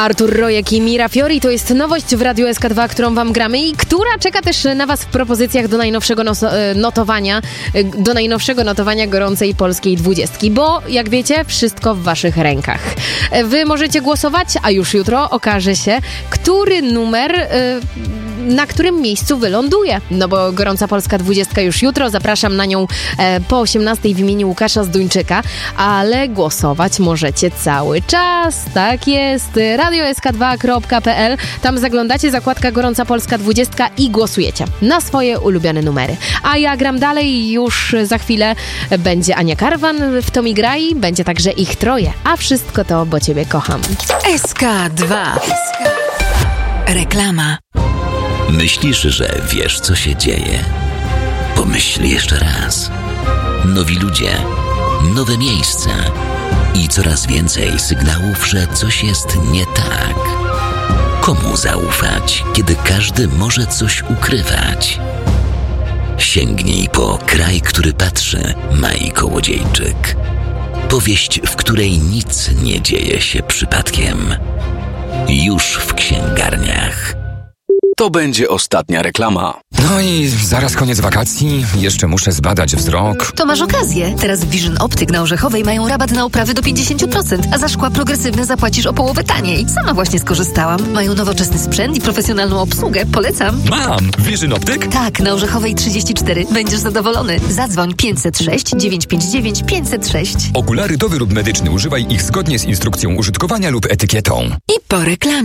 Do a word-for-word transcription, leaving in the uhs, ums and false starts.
Artur Rojek i Mira Fiori to jest nowość w Radiu S K dwa, którą wam gramy i która czeka też na was w propozycjach do najnowszego nos- notowania, do najnowszego notowania gorącej polskiej dwudziestki, bo jak wiecie, wszystko w waszych rękach. Wy możecie głosować, a już jutro okaże się, który numer... Yy, na którym miejscu wyląduje. No bo gorąca polska dwudziestka już jutro. Zapraszam na nią e, po osiemnastej w imieniu Łukasza Zduńczyka, ale głosować możecie cały czas. Tak jest. radio s k dwa kropka p l. Tam zaglądacie, zakładka gorąca polska dwudziestka i głosujecie na swoje ulubione numery. A ja gram dalej i już za chwilę będzie Ania Karwan w Tomi Grai, będzie także ich troje. A wszystko to, bo ciebie kocham. S K dwa. Reklama. Myślisz, że wiesz, co się dzieje? Pomyśl jeszcze raz. Nowi ludzie, nowe miejsca i coraz więcej sygnałów, że coś jest nie tak. Komu zaufać, kiedy każdy może coś ukrywać? Sięgnij po Kraj, który patrzy, Mai Kołodziejczyk. Powieść, w której nic nie dzieje się przypadkiem. Już w księgarniach. To będzie ostatnia reklama. No i zaraz koniec wakacji, jeszcze muszę zbadać wzrok. To masz okazję. Teraz w Vision Optyk na Orzechowej mają rabat na oprawy do pięćdziesiąt procent, a za szkła progresywne zapłacisz o połowę taniej. Sama właśnie skorzystałam. Mają nowoczesny sprzęt i profesjonalną obsługę. Polecam. Mam! Vision Optyk? Tak, na Orzechowej trzydzieści cztery. Będziesz zadowolony. Zadzwoń pięćset sześć dziewięćset pięćdziesiąt dziewięć pięćset sześć. Okulary to wyrób medyczny. Używaj ich zgodnie z instrukcją użytkowania lub etykietą. I po reklamie.